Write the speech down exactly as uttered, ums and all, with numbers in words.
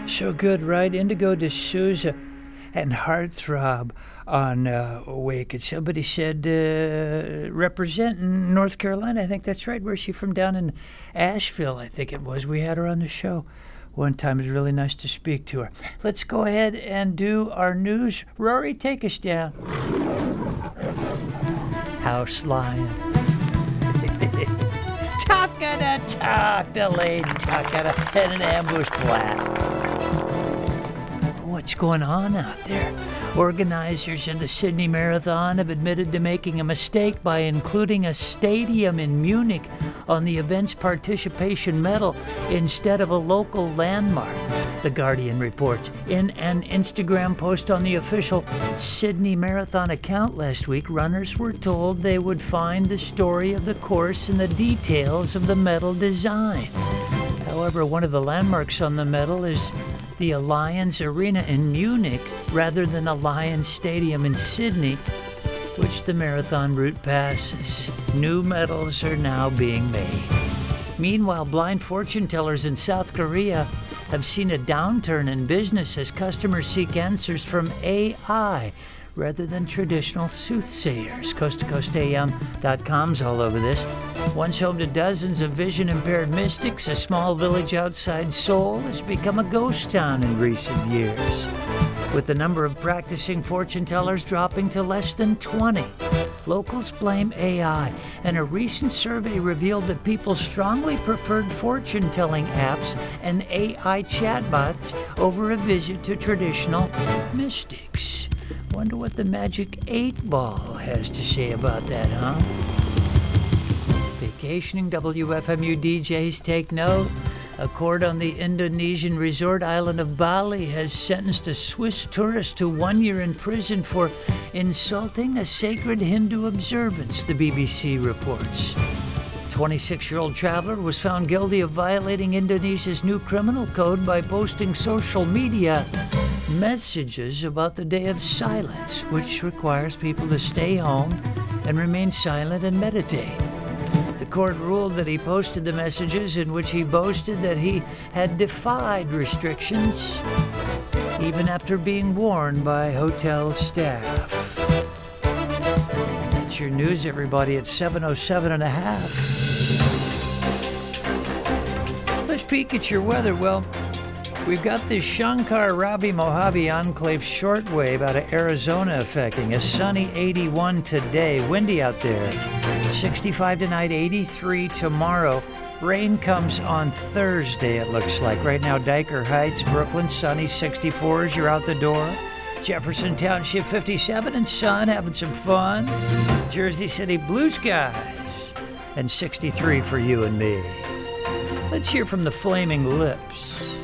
So good, right? Indigo D'Souza and Heartthrob on uh, Wake. And somebody said, uh, representing North Carolina. I think that's right. Where's she from? Down in Asheville, I think it was. We had her on the show one time. It was really nice to speak to her. Let's go ahead and do our news. Rory, take us down. House Lion. Talking a talk, the lady talking and an ambush black. What's going on out there? Organizers of the Sydney Marathon have admitted to making a mistake by including a stadium in Munich on the event's participation medal instead of a local landmark, The Guardian reports. In an Instagram post on the official Sydney Marathon account last week, runners were told they would find the story of the course and the details of the medal design. However, one of the landmarks on the medal is the Allianz Arena in Munich rather than Allianz Stadium in Sydney, which the marathon route passes. New medals are now being made. Meanwhile, blind fortune tellers in South Korea have seen a downturn in business as customers seek answers from A I rather than traditional soothsayers. Coast to Coast A M dot com's all over this. Once home to dozens of vision-impaired mystics, a small village outside Seoul has become a ghost town in recent years, with the number of practicing fortune tellers dropping to less than twenty. Locals blame A I, and a recent survey revealed that people strongly preferred fortune-telling apps and A I chatbots over a visit to traditional mystics. Wonder what the Magic eight Ball has to say about that, huh? Vacationing W F M U D Js take note. A court on the Indonesian resort island of Bali has sentenced a Swiss tourist to one year in prison for insulting a sacred Hindu observance, the B B C reports. twenty-six-year-old traveler was found guilty of violating Indonesia's new criminal code by posting social media messages about the Day of Silence, which requires people to stay home and remain silent and meditate. The court ruled that he posted the messages in which he boasted that he had defied restrictions, even after being warned by hotel staff. That's your news, everybody, at seven oh seven and a half. Let's peek at your weather. Well, we've got this Shankar Ravi Mojave Enclave shortwave out of Arizona affecting a sunny eighty-one today, windy out there. sixty-five tonight, eighty-three tomorrow. Rain comes on Thursday, it looks like. Right now, Diker Heights, Brooklyn, sunny, sixty-four as you're out the door. Jefferson Township, fifty-seven, and sun, having some fun. Jersey City, blue skies, and sixty-three for you and me. Let's hear from the Flaming Lips.